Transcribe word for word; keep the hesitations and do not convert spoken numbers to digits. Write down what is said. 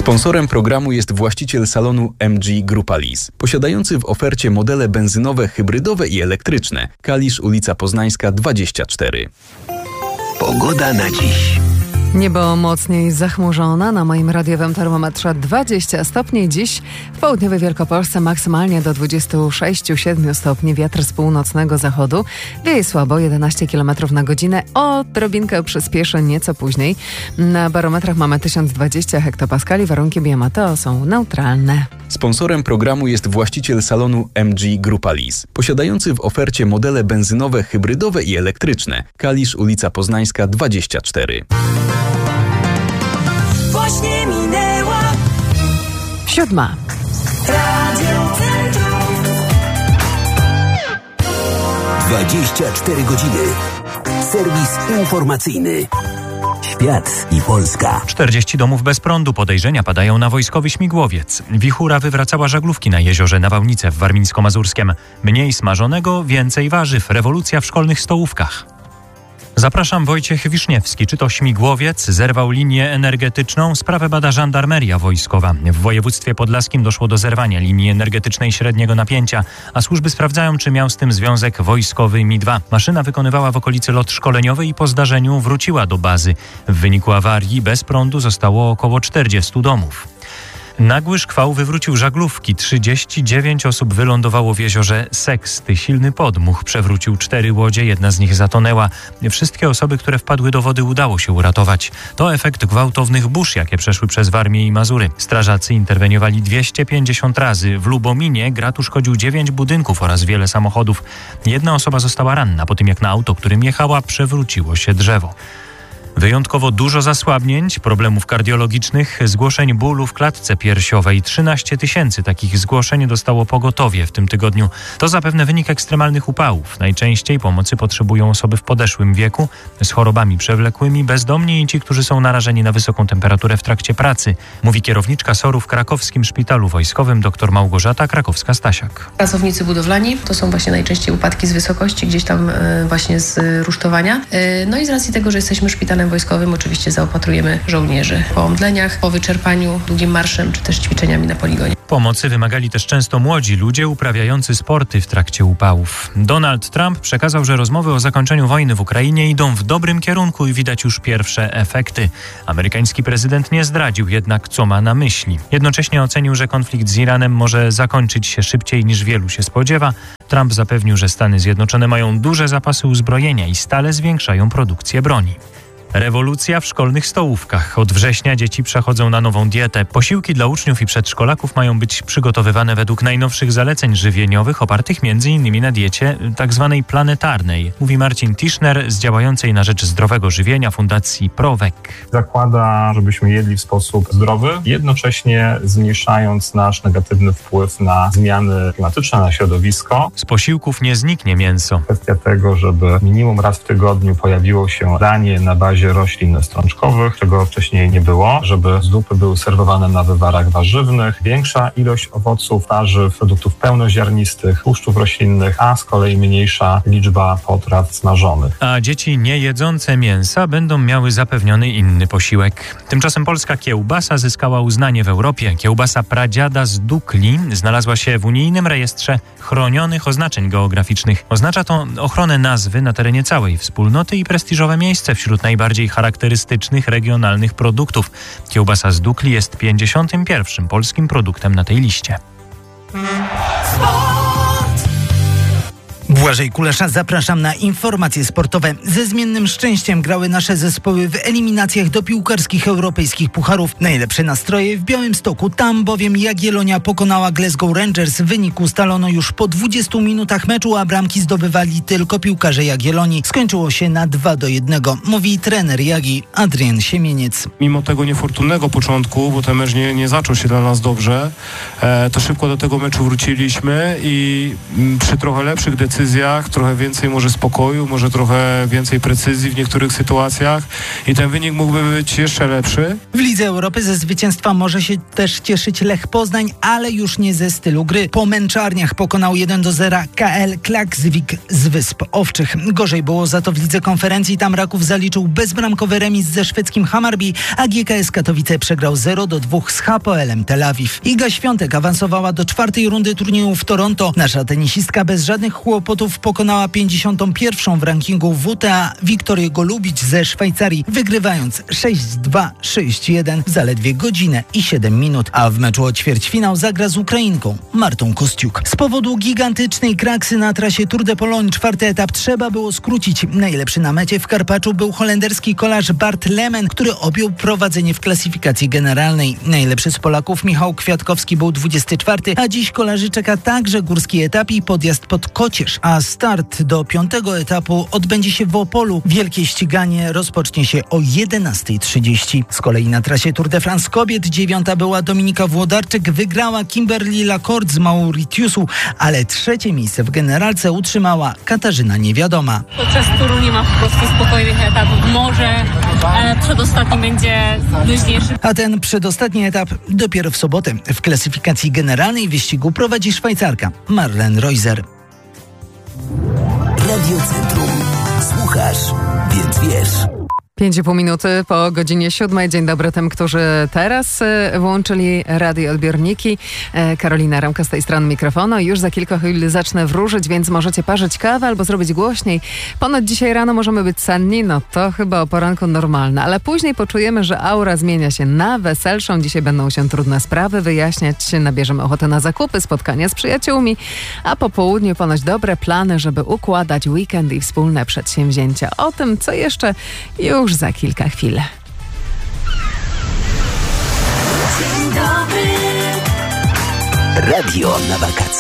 Sponsorem programu jest właściciel salonu M G Grupa Lease, posiadający w ofercie modele benzynowe, hybrydowe i elektryczne. Kalisz, ulica Poznańska dwadzieścia cztery. Pogoda na dziś. Niebo mocniej zachmurzone, na moim radiowym termometrze dwadzieścia stopni. Dziś w południowej Wielkopolsce maksymalnie do dwudziestu sześciu siedmiu stopni. Wiatr z północnego zachodu wieje słabo, jedenaście kilometrów na godzinę. Odrobinkę przyspieszy nieco później. Na barometrach mamy tysiąc dwadzieścia hektopaskali. Warunki biometeo są neutralne. Sponsorem programu jest właściciel salonu M G Grupa Lease, posiadający w ofercie modele benzynowe, hybrydowe i elektryczne. Kalisz, ulica Poznańska dwadzieścia cztery. Właśnie minęła Siódma. Radio Centrum. dwadzieścia cztery godziny. Serwis informacyjny. Świat i Polska. czterdzieści domów bez prądu. Podejrzenia padają na wojskowy śmigłowiec. Wichura wywracała żaglówki na jeziorze Nawałnice w Warmińsko-Mazurskiem. Mniej smażonego, więcej warzyw. Rewolucja w szkolnych stołówkach. Zapraszam, Wojciech Wiszniewski. Czy to śmigłowiec zerwał linię energetyczną? Sprawę bada żandarmeria wojskowa. W województwie podlaskim doszło do zerwania linii energetycznej średniego napięcia, a służby sprawdzają, czy miał z tym związek wojskowy M I dwa. Maszyna wykonywała w okolicy lot szkoleniowy i po zdarzeniu wróciła do bazy. W wyniku awarii bez prądu zostało około czterdziestu domów. Nagły szkwał wywrócił żaglówki. trzydzieści dziewięć osób wylądowało w jeziorze Seksty. Silny podmuch przewrócił cztery łodzie, jedna z nich zatonęła. Wszystkie osoby, które wpadły do wody, udało się uratować. To efekt gwałtownych burz, jakie przeszły przez Warmię i Mazury. Strażacy interweniowali dwieście pięćdziesiąt razy. W Lubominie grad uszkodził dziewięć budynków oraz wiele samochodów. Jedna osoba została ranna po tym, jak na auto, którym jechała, przewróciło się drzewo. Wyjątkowo dużo zasłabnięć, problemów kardiologicznych, zgłoszeń bólu w klatce piersiowej. trzynaście tysięcy takich zgłoszeń dostało pogotowie w tym tygodniu. To zapewne wynik ekstremalnych upałów. Najczęściej pomocy potrzebują osoby w podeszłym wieku, z chorobami przewlekłymi, bezdomni i ci, którzy są narażeni na wysoką temperaturę w trakcie pracy, mówi kierowniczka S O R-u w krakowskim szpitalu wojskowym dr Małgorzata Krakowska-Stasiak. Pracownicy budowlani to są właśnie najczęściej upadki z wysokości, gdzieś tam e, właśnie z rusztowania. E, no i z racji tego, że jesteśmy szpitalem wojskowym, oczywiście zaopatrujemy żołnierzy po omdleniach, po wyczerpaniu długim marszem, czy też ćwiczeniami na poligonie. Pomocy wymagali też często młodzi ludzie uprawiający sporty w trakcie upałów. Donald Trump przekazał, że rozmowy o zakończeniu wojny w Ukrainie idą w dobrym kierunku i widać już pierwsze efekty. Amerykański prezydent nie zdradził jednak, co ma na myśli. Jednocześnie ocenił, że konflikt z Iranem może zakończyć się szybciej niż wielu się spodziewa. Trump zapewnił, że Stany Zjednoczone mają duże zapasy uzbrojenia i stale zwiększają produkcję broni. Rewolucja w szkolnych stołówkach. Od września dzieci przechodzą na nową dietę. Posiłki dla uczniów i przedszkolaków mają być przygotowywane według najnowszych zaleceń żywieniowych, opartych między innymi na diecie tzw. planetarnej, mówi Marcin Tischner z działającej na rzecz zdrowego żywienia Fundacji Prowek. Zakłada, żebyśmy jedli w sposób zdrowy, jednocześnie zmniejszając nasz negatywny wpływ na zmiany klimatyczne, na środowisko. Z posiłków nie zniknie mięso. Kwestia tego, żeby minimum raz w tygodniu pojawiło się danie na bazie roślin strączkowych, czego wcześniej nie było, żeby zupy były serwowane na wywarach warzywnych, większa ilość owoców, warzyw, produktów pełnoziarnistych, tłuszczów roślinnych, a z kolei mniejsza liczba potraw smażonych. A dzieci nie jedzące mięsa będą miały zapewniony inny posiłek. Tymczasem polska kiełbasa zyskała uznanie w Europie. Kiełbasa pradziada z Dukli znalazła się w unijnym rejestrze chronionych oznaczeń geograficznych. Oznacza to ochronę nazwy na terenie całej wspólnoty i prestiżowe miejsce wśród najbardziej charakterystycznych regionalnych produktów. Kiełbasa z Dukli jest pięćdziesiątym pierwszym polskim produktem na tej liście. Błażej Kulesza, zapraszam na informacje sportowe. Ze zmiennym szczęściem grały nasze zespoły w eliminacjach do piłkarskich europejskich pucharów. Najlepsze nastroje w Białymstoku, tam bowiem Jagiellonia pokonała Glasgow Rangers. Wynik ustalono już po dwudziestu minutach meczu, a bramki zdobywali tylko piłkarze Jagiellonii. Skończyło się na dwa do jednego, mówi trener Jagi Adrian Siemieniec. Mimo tego niefortunnego początku, bo ten mecz nie, nie zaczął się dla nas dobrze, e, to szybko do tego meczu wróciliśmy i m, przy trochę lepszych decyzjach decyzjach, trochę więcej może spokoju, może trochę więcej precyzji w niektórych sytuacjach i ten wynik mógłby być jeszcze lepszy. W Lidze Europy ze zwycięstwa może się też cieszyć Lech Poznań, ale już nie ze stylu gry. Po męczarniach pokonał jeden do zera K L Klaksvik z Wysp Owczych. Gorzej było za to w Lidze Konferencji. Tam Raków zaliczył bezbramkowy remis ze szwedzkim Hammarby, a G K S Katowice przegrał zero do dwóch z Hapoelem Tel Awiw. Iga Świątek awansowała do czwartej rundy turnieju w Toronto. Nasza tenisistka bez żadnych kłopotów pokonała pięćdziesiątą pierwszą w rankingu W T A Wiktorię Golubić ze Szwajcarii, wygrywając sześć dwa, sześć jeden w zaledwie godzinę i siedem minut. A w meczu o ćwierćfinał zagra z Ukrainką Martą Kostiuk. Z powodu gigantycznej kraksy na trasie Tour de Pologne czwarty etap trzeba było skrócić. Najlepszy na mecie w Karpaczu był holenderski kolarz Bart Lemen, który objął prowadzenie w klasyfikacji generalnej. Najlepszy z Polaków Michał Kwiatkowski był dwudziesty czwarty, a dziś kolarzy czeka także górski etap i podjazd pod Kocież, a start do piątego etapu odbędzie się w Opolu. Wielkie ściganie rozpocznie się o jedenasta trzydzieści. Z kolei na trasie Tour de France kobiet dziewiąta była Dominika Włodarczyk, wygrała Kimberly Lacourt z Mauritiusu, ale trzecie miejsce w generalce utrzymała Katarzyna Niewiadoma. Podczas turu nie ma po prostu spokojnych etapów. Może e, przedostatni będzie luźniejszy. A ten przedostatni etap dopiero w sobotę. W klasyfikacji generalnej wyścigu prowadzi Szwajcarka Marlene Reuser. Radio Centrum. Słuchasz, więc wiesz. Pięć i pół minuty po godzinie siódmej. Dzień dobry tym, którzy teraz włączyli radioodbiorniki. Karolina Ramka z tej strony mikrofonu. Już za kilka chwil zacznę wróżyć, więc możecie parzyć kawę albo zrobić głośniej. Ponoć dzisiaj rano możemy być senni, no to chyba o poranku normalne, ale później poczujemy, że aura zmienia się na weselszą. Dzisiaj będą się trudne sprawy wyjaśniać, nabierzemy ochotę na zakupy, spotkania z przyjaciółmi, a po południu ponoć dobre plany, żeby układać weekend i wspólne przedsięwzięcia. O tym, co jeszcze już za kilka chwil. Radio na wakacje.